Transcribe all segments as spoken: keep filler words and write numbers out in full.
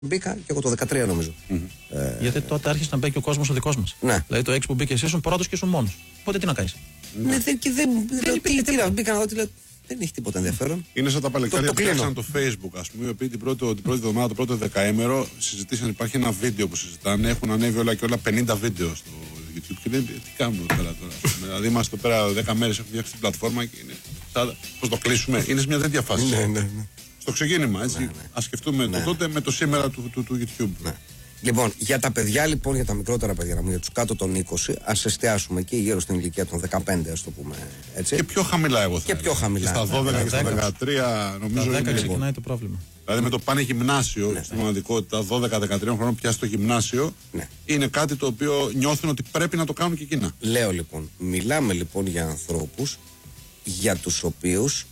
Μπήκα και εγώ το δεκατρία νομίζω. Mm-hmm. Ε, Γιατί τότε άρχισε να μπαίνει και ο κόσμος ο δικός μας. Ναι. Δηλαδή το έξι που μπήκε εσύ ήσουν πρώτος και ήσουν μόνος. Οπότε τι να κάνεις. Ναι, δεν, και δεν, δεν τι, τι, μπήκα να δω, λέω, δεν έχει τίποτα ενδιαφέρον. Είναι σαν τα παλικάρια το, που φτιάξαν το Facebook, ας πούμε, οι οποίοι την πρώτη, την πρώτη εβδομάδα, το πρώτο δεκαήμερο συζητήσαν. Υπάρχει ένα βίντεο που συζητάνε, έχουν ανέβει όλα και όλα πενήντα βίντεο στο YouTube. Και λένε, τι κάνουμε τώρα τώρα. Δηλαδή, είμαστε πέρα δέκα μέρες, έχουμε φτιάξει την πλατφόρμα και είναι. Πώς το κλείσουμε, είναι σε μια τέτοια φάση. Ναι, ναι, ναι. Στο ξεκίνημα, έτσι. Ναι, ναι. Ας σκεφτούμε ναι. το τότε με το σήμερα του, του, του YouTube. Ναι. Λοιπόν, για τα παιδιά, λοιπόν, για τα μικρότερα παιδιά, για τους κάτω των είκοσι, ας εστιάσουμε εκεί γύρω στην ηλικία των δεκαπέντε, ας το πούμε έτσι. Και πιο χαμηλά, εγώ θα Και πιο χαμηλά. Και στα δώδεκα ναι, και στα δεκατρία, νομίζω. Στα δέκα είναι ξεκινάει λοιπόν. το πρόβλημα. Δηλαδή με το πάνε γυμνάσιο, ναι, στην πραγματικότητα, δώδεκα δεκατρία χρόνων πια στο γυμνάσιο, ναι. είναι κάτι το οποίο νιώθουν ότι πρέπει να το κάνουν και εκείνα. Λέω λοιπόν, μιλάμε λοιπόν για ανθρώπους για τους οποίους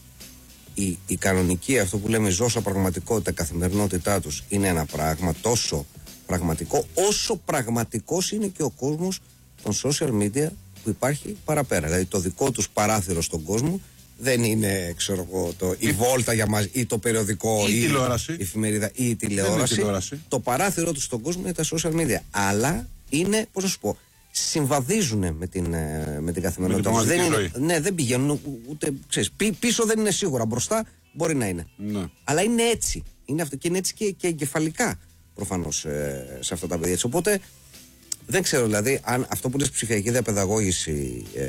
η, η κανονική, αυτό που λέμε ζώσα πραγματικότητα, καθημερινότητά τους είναι ένα πράγμα τόσο πραγματικό, όσο πραγματικός είναι και ο κόσμος των social media που υπάρχει παραπέρα. Δηλαδή το δικό τους παράθυρο στον κόσμο δεν είναι, ξέρω εγώ, το, η βόλτα για μας ή το περιοδικό ή ή τηλεόραση. η εφημερίδα ή η τηλεόραση. τηλεόραση. Το παράθυρο τους στον κόσμο είναι τα social media. Αλλά είναι, πώς να σου πω, συμβαδίζουν με την, με την καθημερινότητα τους. Δεν είναι, ναι, δεν πηγαίνουν ούτε, ξέρεις, πί, πίσω δεν είναι σίγουρα, μπροστά μπορεί να είναι. Ναι. Αλλά είναι έτσι. Είναι αυτό και είναι έτσι και, και εγκεφαλικά προφανώς ε, σε αυτά τα παιδιά. Έτσι. Οπότε δεν ξέρω δηλαδή αν αυτό που λες ψηφιακή διαπαιδαγώγηση, ε,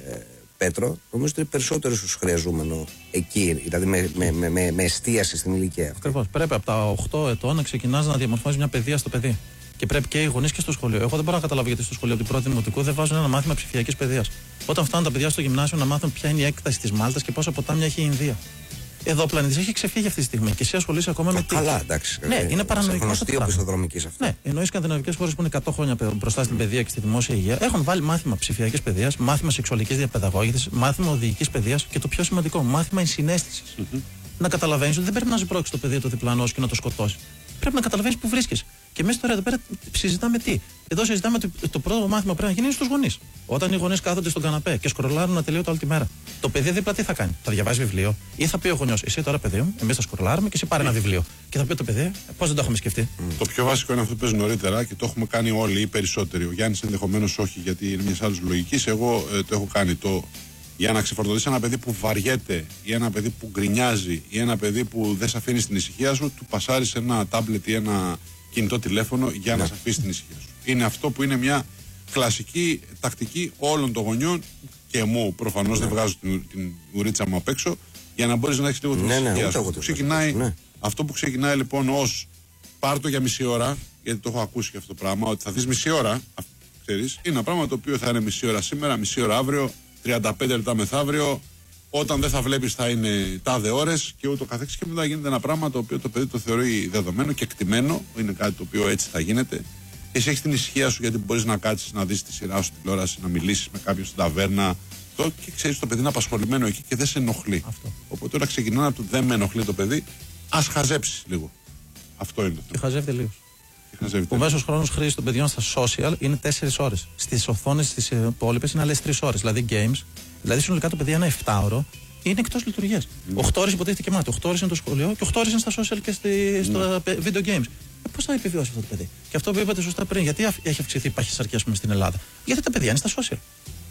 Πέτρο, νομίζω ότι είναι περισσότερο στους χρειαζόμενο εκεί, δηλαδή με, με, με, με, με εστίαση στην ηλικία αυτή. Ακριβώς. Πρέπει από τα οκτώ ετών να ξεκινάς να διαμορφώσεις μια παιδεία στο παιδί. Και πρέπει και οι γονείς και στο σχολείο. Εγώ δεν μπορώ να καταλάβω γιατί στο σχολείο από την πρώτη δημοτικού δεν βάζουν ένα μάθημα ψηφιακής παιδείας. Όταν φτάνουν τα παιδιά στο γυμνάσιο να μάθουν ποια είναι η έκταση της Μάλτας και πόσα ποτάμια έχει η Ινδία. Εδώ ο πλανήτης έχει ξεφύγει αυτή τη στιγμή και εσύ ασχολείσαι ακόμα με. Καλά, εντάξει. Ναι, είναι παρανοϊκό. Γνωστή οπισθοδρομική αυτό. Ναι, ενώ οι σκανδιναβικές χώρες που είναι εκατό χρόνια μπροστά στην παιδεία και στη δημόσια υγεία έχουν βάλει μάθημα ψηφιακής παιδείας, μάθημα σεξουαλικής διαπαιδαγώγησης, μάθημα οδηγικής παιδείας και το πιο σημαντικό, μάθημα ενσυναίσθησης. Mm-hmm. Να καταλαβαίνεις ότι δεν πρέπει να ζυπρώξεις το παιδί το διπλανό και να το σκοτώσεις. Πρέπει να καταλαβαίνεις που βρίσκεσαι. Και εμείς τώρα εδώ πέρα συζητάμε τι. Εδώ συζητάμε ότι το πρώτο μάθημα πρέπει να γίνει στους γονείς. Όταν οι γονείς κάθονται στον καναπέ και σκρολάρουν ατελείωτα όλη τη μέρα. Το παιδί δίπλα τι θα κάνει, θα διαβάσει βιβλίο ή θα πει ο γονιός, εσύ τώρα παιδί μου, εμείς θα σκρολάρουμε και εσύ πάρε ένα βιβλίο. Και θα πει το παιδί, πώς δεν το έχουμε σκεφτεί. Mm. Το πιο βασικό είναι αυτό που πες νωρίτερα και το έχουμε κάνει όλοι ή περισσότεροι. Ο Γιάννης ενδεχομένως όχι, γιατί είναι μια άλλη λογική. Εγώ ε, το έχω κάνει. Το, για να ξεφορτωθείς ένα παιδί που βαριέται ή ένα παιδί που γκρινιάζει ή ένα παιδί που δεν σε αφήνει στην ησυχία σου, του πασάρεις ένα τάμπλετ ή ένα κινητό τηλέφωνο για να σε αφήσει στην ησυχία σου. Είναι αυτό που είναι μια κλασική τακτική όλων των γονιών και μου προφανώς ναι. δεν βγάζω την, την ουρίτσα μου απ' έξω για να μπορείς να έχεις λίγο την ναι, ησυχία ναι, σου. Αυτό που, ξεκινάει, ναι. αυτό που ξεκινάει λοιπόν ως πάρ' το για μισή ώρα, γιατί το έχω ακούσει και αυτό το πράγμα, ότι θα δεις μισή ώρα, ξέρεις, είναι ένα πράγμα το οποίο θα είναι μισή ώρα σήμερα, μισή ώρα αύριο, τριάντα πέντε λεπτά μεθαύριο. Όταν δεν θα βλέπεις θα είναι τάδε ώρες και ούτω καθεξής και μετά γίνεται ένα πράγμα το οποίο το παιδί το θεωρεί δεδομένο και εκτιμένο, είναι κάτι το οποίο έτσι θα γίνεται. Εσύ έχεις την ησυχία σου γιατί μπορείς να κάτσεις να δεις τη σειρά σου τηλεόραση, να μιλήσεις με κάποιον στην ταβέρνα το, και ξέρεις το παιδί είναι απασχολημένο εκεί και δεν σε ενοχλεί. Αυτό. Οπότε τώρα ξεκινάνε από το δεν με ενοχλεί το παιδί, ας χαζέψεις λίγο. Αυτό είναι το θέμα. Και χαζεύει τελείως. Ο μέσος χρόνος χρήσης των παιδιών στα social είναι τέσσερις ώρες. Στις οθόνες τις υπόλοιπες είναι άλλες τρεις ώρες, δηλαδή games. Δηλαδή συνολικά το παιδί ένα εφτάωρο είναι εκτός λειτουργίας. Mm. οκτώ ώρες υποτίθεται και μάτι, οκτώ ώρες είναι το σχολείο και οκτώ ώρες είναι στα social και στη, στα mm. video games. Ε, πώς θα επιβιώσει αυτό το παιδί. Και αυτό που είπατε σωστά πριν, γιατί έχει αυξηθεί η παχυσαρκία στην Ελλάδα. Γιατί τα παιδιά είναι στα social.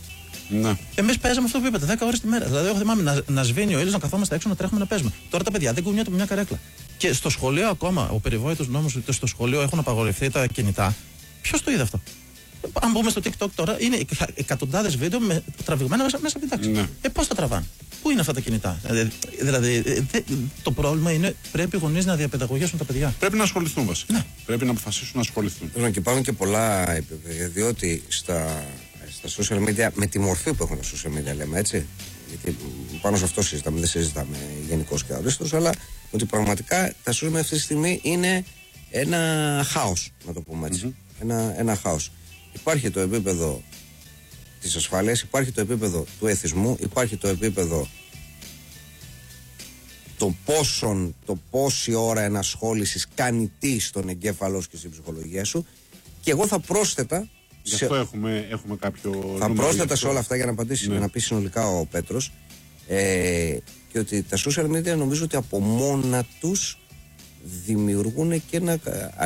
Ναι. Εμείς παίζαμε αυτό που είπατε, δέκα ώρες τη μέρα. Δηλαδή, εγώ θυμάμαι να, να σβήνει ο ήλιος, να καθόμαστε έξω, να τρέχουμε να παίζουμε. Τώρα τα παιδιά δεν κουνιούνται από μια καρέκλα. Και στο σχολείο ακόμα, ο περιβόητος νόμος ότι στο σχολείο έχουν απαγορευτεί τα κινητά. Ποιος το είδε αυτό. Αν μπούμε στο TikTok τώρα, είναι εκατοντάδες βίντεο με, τραβηγμένα μέσα, μέσα από την τάξη. Ναι. Ε, πώς τα τραβάνε. Πού είναι αυτά τα κινητά. Δηλαδή, δε, το πρόβλημα είναι πρέπει οι γονείς να διαπαιδαγωγήσουν τα παιδιά. Πρέπει να ασχοληθούν βασικά. Ναι. Πρέπει να αποφασίσουν να ασχοληθούν. Πρέπει και υπάρχουν και πολλά επίπεδα, διότι στα, στα social media, με τη μορφή που έχουν τα social media, λέμε έτσι. Γιατί πάνω σε αυτό συζητάμε, δεν συζητάμε γενικώς και αορίστως, αλλά ότι πραγματικά τα social media αυτή τη στιγμή είναι ένα χάος, να το πούμε έτσι. Mm-hmm. Ένα, ένα χάος. Υπάρχει το επίπεδο της ασφάλειας, υπάρχει το επίπεδο του εθισμού, υπάρχει το επίπεδο το πόσον, το πόση ώρα ενασχόλησης κάνει τι στον εγκέφαλό σου και στην ψυχολογία σου, και εγώ θα πρόσθετα γι' αυτό σε... έχουμε, έχουμε κάποιο θα πρόσθετα σε όλα αυτά για να απαντήσει, ναι. για να πει συνολικά ο Πέτρος, ε, και ότι τα social media νομίζω ότι από μόνα τους δημιουργούν και ένα